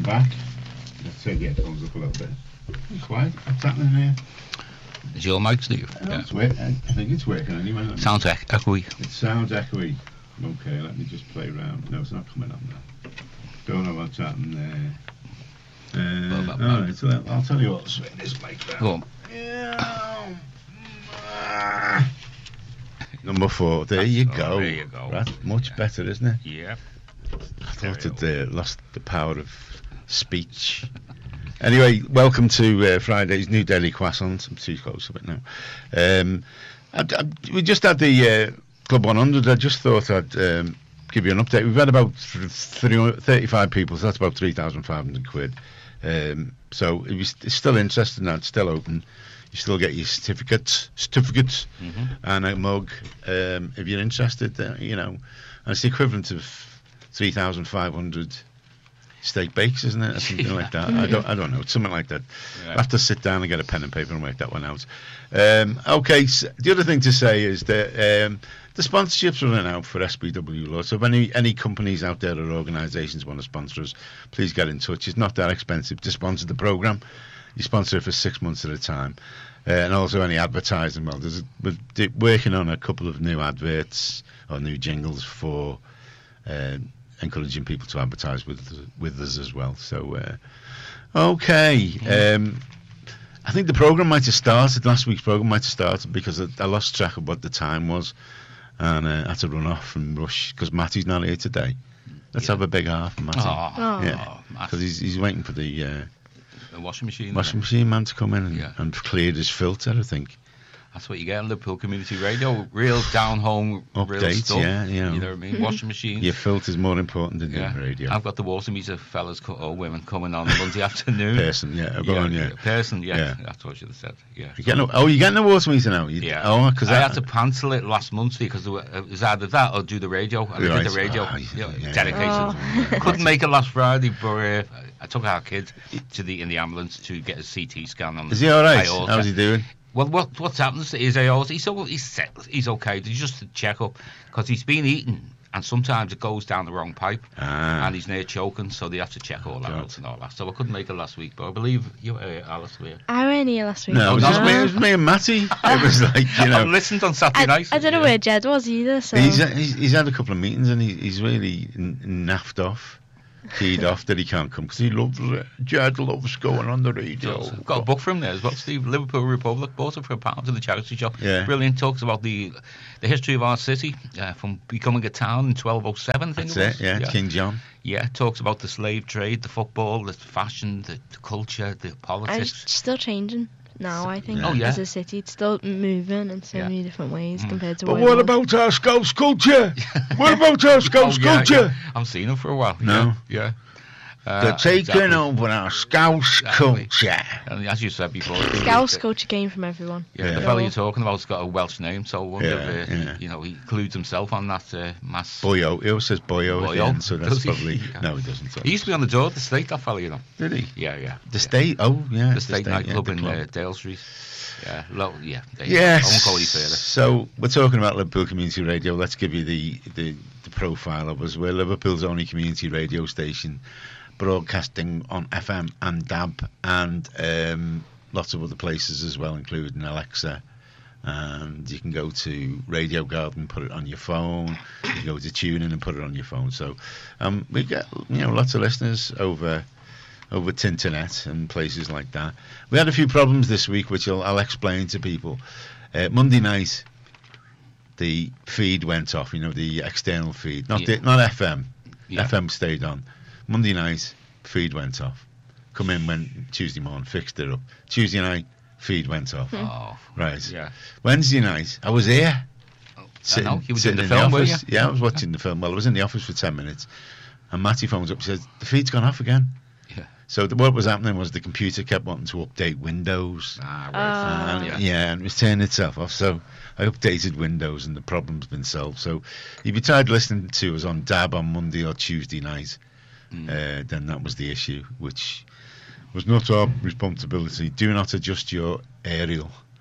welcome back. Let's take the headphones up a little bit. Quiet. What's happening there? Is your mic, Steve? Yeah. I think it's working anyway. Sounds echoey. It sounds echoey. Okay, let me just play around. No, it's not coming on now. Don't know what's happening there. Alright, so I'll tell you what, swing this mic down. Go on. Yeah. Number 4. There you go. There you go. That's much better, isn't it? Yeah. I thought it lost the power of speech. Anyway, welcome to Friday's New Daily Croissant. I'm too close to it now. We just had the Club 100. I just thought I'd give you an update. We've had about 35 people, so that's about 3,500 quid. So if you're still interested now, it's still open. You still get your certificates, and a mug if you're interested. And it's the equivalent of 3,500 steak bakes, isn't it, or something like that? I don't know. It's something like that. Yeah. I'll have to sit down and get a pen and paper and work that one out. Okay. So the other thing to say is that the sponsorships are running out for SBW Law. So if any companies out there or organisations want to sponsor us, please get in touch. It's not that expensive to sponsor the programme. You sponsor it for 6 months at a time. And also any advertising. Well, we're working on a couple of new adverts or new jingles for encouraging people to advertise with us as well. So, okay. I think the programme might have started, last week's programme might have started because I lost track of what the time was and I had to run off and rush because Matty's not here today. Let's have a big half for Matty. Yeah, because he's waiting for the washing machine man to come in and cleared his filter, I think. That's what you get on Liverpool Community Radio. Real down-home, updates, real stuff. Yeah. You know what I mean? Washing machines. Your filter's more important than your radio. I've got the water meter fellas or women coming on Monday afternoon. Person, Person, that's what I should have said. Yeah. You're getting a water meter now? Because I had to cancel it last month because it was either that or do the radio. And I did the radio. Dedication. Couldn't make it last Friday, but I took our kid in the ambulance to get a CT scan on. Is he all right? How's he doing? Well, what's happened is he's okay. It's just a check-up because he's been eating and sometimes it goes down the wrong pipe and he's near choking, so they have to check all that out and all that. So I couldn't make it last week, but I believe you, Alice, were. I weren't here last week. No, it was me and Matty. It was like, I listened on Saturday night. I don't know where Jed was either. So he's had a couple of meetings and he's really naffed off. Keyed off that he can't come because he loves it. Jed loves going on the radio. Got a book from there as well, Steve. Liverpool Republic bought it for £1 in the charity shop. Yeah. Brilliant. Talks about the history of our city from becoming a town in 1207. I think That's it. Yeah, King John. Yeah, talks about the slave trade, the football, the fashion, the culture, the politics. And it's still changing now, I think. Oh, yeah. As a city, it's still moving in so many different ways compared to. But what about our Scouse culture? What about our Scouse culture? I haven't seen them for a while. No. Yeah. They're taking over our Scouse culture. And as you said before, Scouse culture came from everyone. Yeah, the fellow you're talking about's got a Welsh name, so I wonder if he includes himself on that mass. Boyo. He always says Boyo at the end, so that's probably. No, he doesn't. He used to be on the door of the State, that fellow, you know. Did he? Yeah. The State? Oh, yeah. The State nightclub in Dale Street. Yeah, yes. I won't go any further. So we're talking about Liverpool Community Radio. Let's give you the profile of us. We're Liverpool's only community radio station, broadcasting on FM and DAB and lots of other places as well, including Alexa. And you can go to Radio Garden, put it on your phone. You can go to TuneIn and put it on your phone. So we get lots of listeners over Tinternet and places like that. We had a few problems this week, which I'll explain to people. Monday night, the feed went off. The external feed, not FM. Yeah. FM stayed on. Monday night, feed went off. Come in went Tuesday morning, fixed it up. Tuesday night, feed went off. Oh, right. Yeah. Wednesday night, I was here. You was in the film, office. Were you? Yeah, I was watching the film. Well, I was in the office for 10 minutes, and Matty phones up and says, the feed's gone off again. Yeah. So what was happening was the computer kept wanting to update Windows. Right. And it was turning itself off. So I updated Windows and the problem's been solved. So if you tried listening to us on DAB on Monday or Tuesday night, then that was the issue, which was not our responsibility. Do not adjust your aerial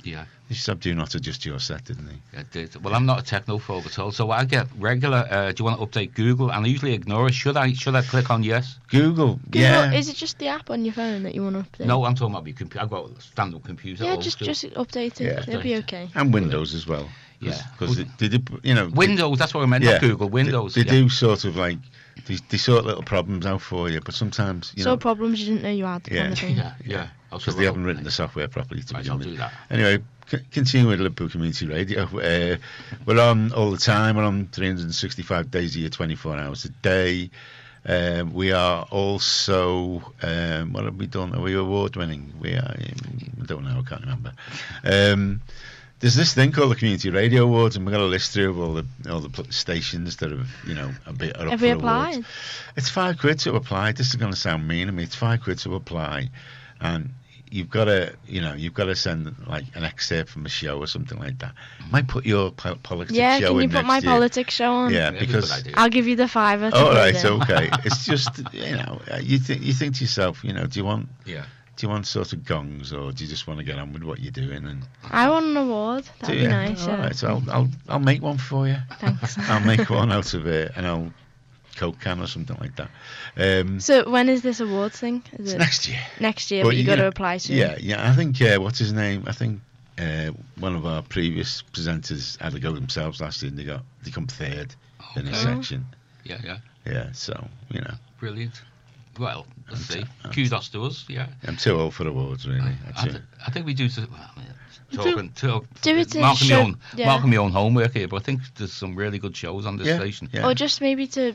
Yeah. He said, "Do not adjust your set," didn't he? Yeah, well, I'm not a technophobe at all, so I get regular. Do you want to update Google? And I usually ignore it. Should I click on yes? Google, yeah. Is it just the app on your phone that you want to update? No, I'm talking about my computer. I've got a stand-up computer. Yeah, old just school. update it. Yeah. It'll be okay. And Windows as well. Yeah. Because they do, you know. Windows. That's what I meant. Yeah. Not Google. Windows. They do sort of like they sort little problems out for you, but sometimes you know. Problems you didn't know you had. Yeah. Kind of thing. Yeah. Because they haven't written the software properly to Right, begin I'll with. do that. Anyway, continue with Liverpool Community Radio. We're on all the time. We're on 365 days a year, 24 hours a day. We are also, what have we done? Are we award winning? We are, I don't know, I can't remember. There's this thing called the Community Radio Awards, and we've got a list through of all the stations that have, you know, are up Have for we awards. applied? It's £5 to apply. This is going to sound mean to me. It's £5 to apply, and you've got to send like an excerpt from a show or something like that. Might put your politics Yeah, show can you in put my next year. politics show on? Yeah, Yeah, because good idea. I'll give you the £5. to all put right, it in. okay. It's just you think to yourself, do you want Yeah. sort of gongs, or do you just want to get on with what you're doing? And I want an award. That'd do be you? nice. All Yeah. right, so I'll make one for you. Thanks. I'll make one out of an old Coke can or something like that. So when is this awards thing? Is It's it next year. next year? But But you got to know, apply soon. Yeah. I think what's his name? I think one of our previous presenters had to go themselves last year, and they come third in his Okay. section. Yeah. Yeah, so Brilliant. Well, let's see. I'm- Kudos to us. Yeah. I'm too old for awards, really. I think we do. Talking do it to marking my show- own yeah. marking my own homework here, but I think there's some really good shows on this Yeah, station. yeah. Or just maybe to,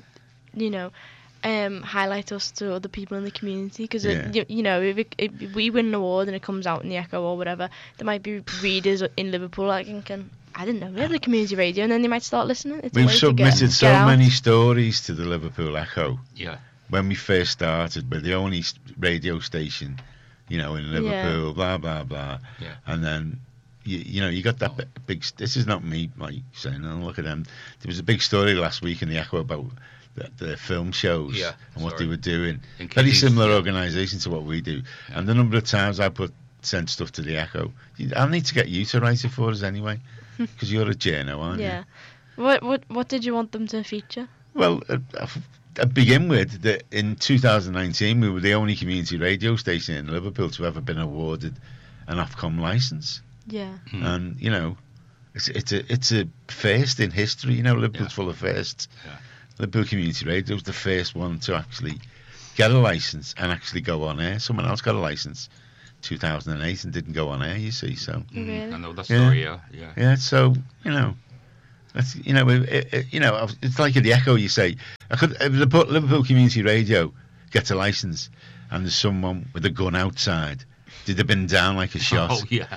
highlight us to other people in the community, because Yeah. if we win an award and it comes out in the Echo or whatever, there might be readers in Liverpool that thinking, I didn't know we had the community radio, and then they might start listening. It's a We've way to submitted get so out. many stories to the Liverpool Echo. Yeah. When we first started, we're the only radio station, in Liverpool, blah, blah, blah. Yeah. And then, you got that big... This is not me, like, saying, oh, look at them. There was a big story last week in the Echo about the film shows and what they were doing. In Very Kitty's, similar yeah. organisation to what we do. And the number of times I sent stuff to the Echo, I'll need to get you to write it for us anyway, because you're a journo, aren't Yeah. you? What did you want them to feature? Well, to begin with, that in 2019 we were the only community radio station in Liverpool to ever been awarded an Ofcom licence, Yeah. and it's a first in history. Liverpool's Yeah. full of firsts. Yeah. Liverpool Community Radio was the first one to actually get a licence and actually go on air. Someone else got a licence 2008 and didn't go on air. You see, so Really? I know that Yeah. story. Yeah. yeah. So that's it's like at the Echo. You say, if the Liverpool Community Radio gets a licence and there's someone with a gun outside, they'd have been down like a shot. Oh yeah.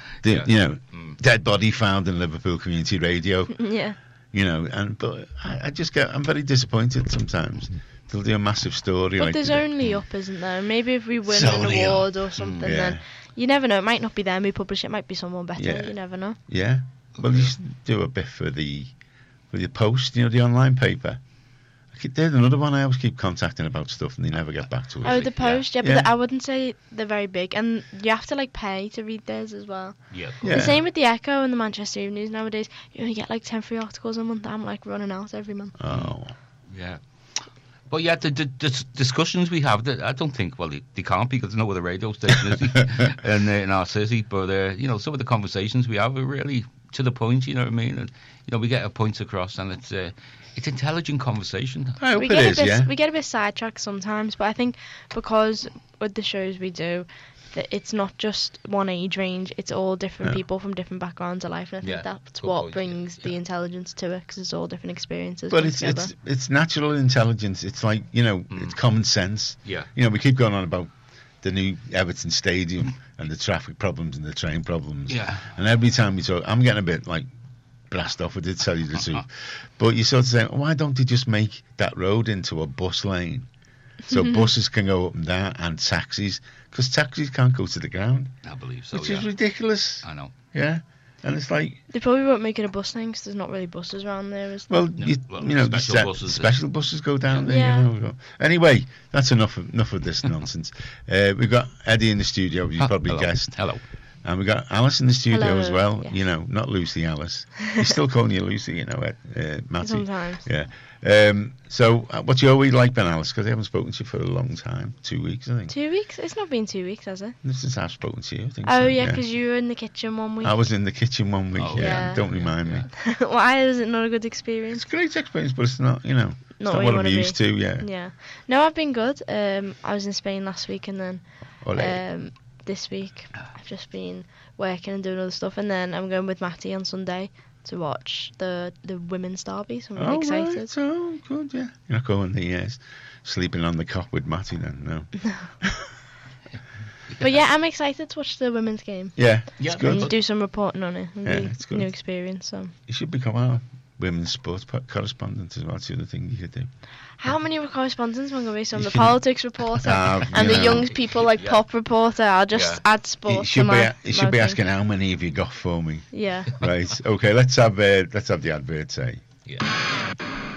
Dead body found in Liverpool Community Radio. Yeah. But I'm very disappointed sometimes. They'll do a massive story. But like there's they did. only up, isn't there? Maybe if we win It's an only award or something, yeah. then you never know. It might not be them who publish it. It might be someone better. Yeah. You never know. Yeah. Well, you should do a bit for the Post, the online paper. There's another one I always keep contacting about stuff, and they never get back to us. Oh, the Post, yeah, but Yeah. I wouldn't say they're very big, and you have to pay to read theirs as well. Yeah. Yeah. The same with the Echo and the Manchester Evening News nowadays. You only get 10 free articles a month. I'm running out every month. Oh. Yeah. But yeah, the discussions we have, I don't think, they can't be, because there's no other radio station is in our city. But, some of the conversations we have are really to the point, you know what I mean? And, we get our points across, and it's intelligent conversation. I hope We it get is, yeah. we get a bit sidetracked sometimes, but I think because with the shows we do, that it's not just one age range. It's all different Yeah. people from different backgrounds of life, and I think Yeah, that's good what point, brings yeah. the intelligence to it, because it's all different experiences. But put it's together. it's natural intelligence. It's like it's common sense. Yeah. We keep going on about the new Everton Stadium and the traffic problems and the train problems. Yeah. And every time we talk, I'm getting a bit blast off. I did tell you the truth, but you sort of say, why don't they just make that road into a bus lane, so buses can go up and down, and taxis, because taxis can't go to the ground, I believe so, which yeah. is ridiculous. I know. Yeah. And it's like, They probably won't make it a bus lane, because there's not really buses around there, is there? well, No, special buses go down there. Yeah. Anyway, that's enough of this nonsense. We've got Eddie in the studio. You probably Hello. guessed. Hello. And we got Alice in the studio Hello, as well. yes. You know, not Lucy, Alice. He's still calling you Lucy, you know, Matty. Sometimes. Yeah. So, what's your week like, Ben, Alice? Because I haven't spoken to you for a long time. 2 weeks, I think. 2 weeks? It's not been 2 weeks, has it? Since I've spoken to you, I think. Oh, so, yeah, because you were in the kitchen one week. I was in the kitchen 1 week, Oh, yeah. Don't remind me. Why is it not a good It's experience? a great experience, but it's not, you know, it's Not not what what you I'm wanna used to, yeah. Yeah. No, I've been good. I was in Spain last week, and then Ole. this week I've just been working and doing other stuff, and then I'm going with Matty on Sunday to watch the women's derby, so I'm really excited. Right. Oh, good, yeah. You're not going sleeping on the cot with Matty then, no. But yeah, I'm excited to watch the women's game Yeah, Yeah, it's good. and do some reporting on it. And Yeah, be it's good. new experience. So, You should become our women's sports correspondent as well. That's the other thing you could do. how many correspondents am I going to be? So I'm You the can- politics reporter and you the know. young people like Yeah. pop reporter. I'll just add sports. You should to my, you should my be thing. asking how many have you got for me. Yeah. Right. Okay. Let's have the advert say. Yeah.